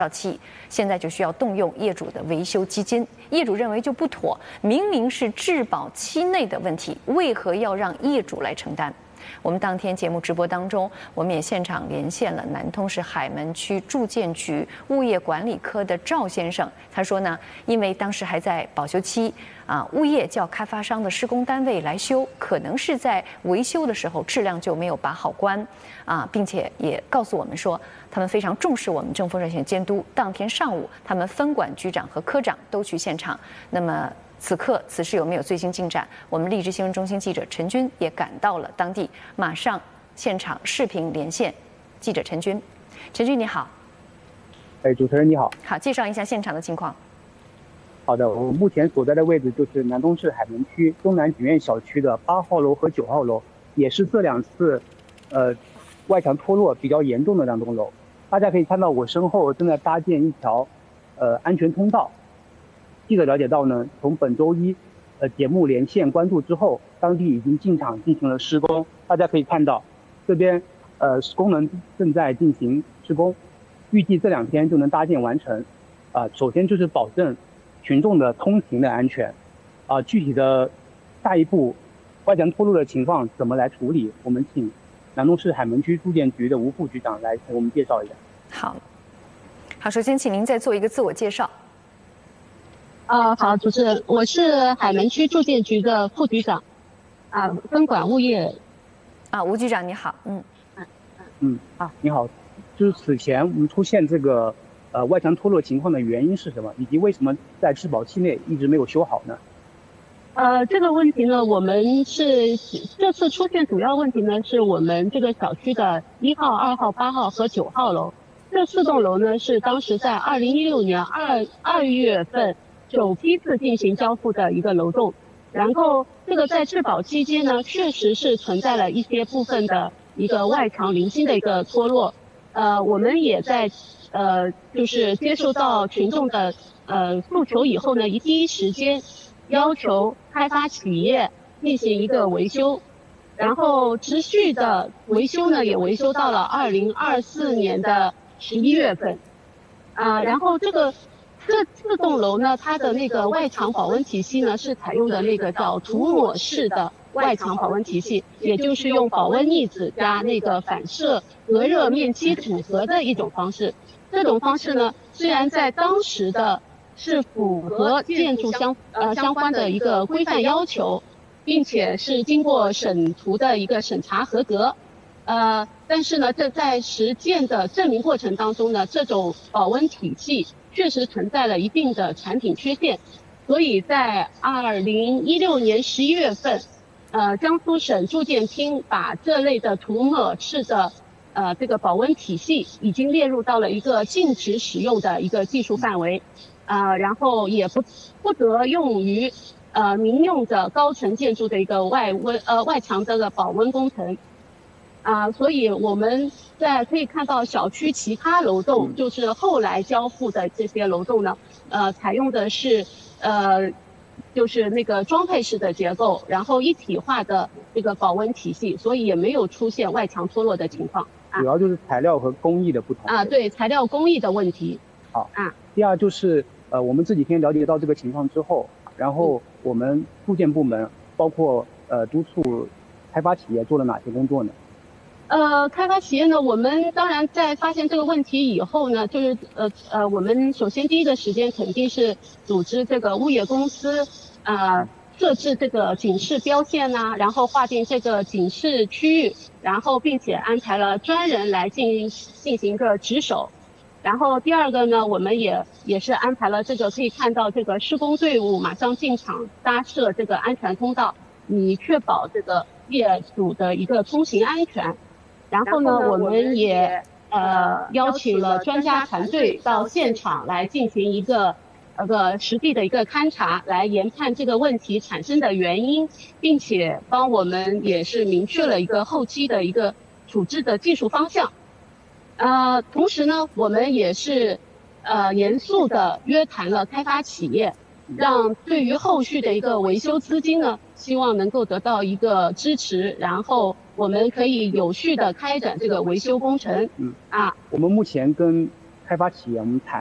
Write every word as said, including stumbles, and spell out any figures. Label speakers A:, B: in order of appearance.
A: 到期，现在就需要动用业主的维修基金。业主认为就不妥，明明是质保期内的问题，为何要让业主来承担？我们当天节目直播当中，我们也现场连线了南通市海门区住建局物业管理科的赵先生。他说呢，因为当时还在保修期，啊，物业叫开发商的施工单位来修，可能是在维修的时候质量就没有把好关，啊，并且也告诉我们说，他们非常重视我们政风热线监督。当天上午，他们分管局长和科长都去现场。那么此刻此事有没有最新进展？我们荔枝新闻中心记者陈军也赶到了当地，马上现场视频连线。记者陈军，陈军你好。
B: 哎，主持人你好。
A: 好，介绍一下现场的情况。
B: 好的，我目前所在的位置就是南通市海门区东南景苑小区的八号楼和九号楼，也是这两次，呃，外墙脱落比较严重的两栋楼。大家可以看到，我身后正在搭建一条，呃，安全通道。记者了解到呢，从本周一，呃，节目连线关注之后，当地已经进场进行了施工。大家可以看到，这边，呃，工人正在进行施工，预计这两天就能搭建完成。啊、呃，首先就是保证群众的通行的安全。啊、呃，具体的下一步外墙脱落的情况怎么来处理，我们请南通市海门区住建局的吴副局长来给我们介绍一下。
A: 好，好，首先请您再做一个自我介绍。
C: 啊，好，主持人，我是海门区住建局的副局长，啊，分管物业。
A: 啊，吴局长你好，嗯，
B: 嗯嗯啊，你好，就是此前我们出现这个呃外墙脱落情况的原因是什么，以及为什么在质保期内一直没有修好呢？
C: 呃，这个问题呢，我们是这次出现主要问题呢，是我们这个小区的一号、二号、八号和九号楼，这四栋楼呢是当时在二零一六年二二月份。首批次进行交付的一个楼栋，然后这个在质保期间呢，确实是存在了一些部分的一个外墙零星的一个脱落，呃，我们也在呃就是接受到群众的呃诉求以后呢，以第一时间要求开发企业进行一个维修，然后持续的维修呢也维修到了二零二四年的十一月份，啊、呃，然后这个。这四栋楼呢，它的那个外墙保温体系呢，是采用的那个叫涂抹式的外墙保温体系，也就是用保温腻子加那个反射隔热面漆组合的一种方式。这种方式呢，虽然在当时的是符合建筑相呃相关的一个规范要求，并且是经过审图的一个审查合格，呃，但是呢，这在实践的证明过程当中呢，这种保温体系确实存在了一定的产品缺陷，所以在二零一六年十一月份，呃，江苏省住建厅把这类的涂抹式的呃这个保温体系已经列入到了一个禁止使用的一个技术范围，呃，然后也不不得用于呃民用的高层建筑的一个外温呃外墙的保温工程。啊、呃，所以我们在可以看到小区其他楼栋，就是后来交付的这些楼栋呢，呃，采用的是呃，就是那个装配式的结构，然后一体化的这个保温体系，所以也没有出现外墙脱落的情况。啊、
B: 主要就是材料和工艺的不同。
C: 啊，对，材料工艺的问题。
B: 好啊。第二就是呃，我们这几天了解到这个情况之后，然后我们住建部门包括呃督促开发企业做了哪些工作呢？
C: 呃，开发企业呢，我们当然在发现这个问题以后呢，就是呃呃，我们首先第一个时间肯定是组织这个物业公司，呃，设置这个警示标线呐、啊，然后划定这个警示区域，然后并且安排了专人来进进行一个值守。然后第二个呢，我们也也是安排了这个可以看到这个施工队伍马上进场搭设这个安全通道，以确保这个业主的一个通行安全。然后呢，我们也呃邀请了专家团队到现场来进行一个呃个实地的一个勘察，来研判这个问题产生的原因，并且帮我们也是明确了一个后期的一个处置的技术方向。呃，同时呢，我们也是呃严肃的约谈了开发企业，让对于后续的一个维修资金呢，希望能够得到一个支持，然后我们可以有序的开展这个维修工程。
B: 嗯啊，我们目前跟开发企业，我们谈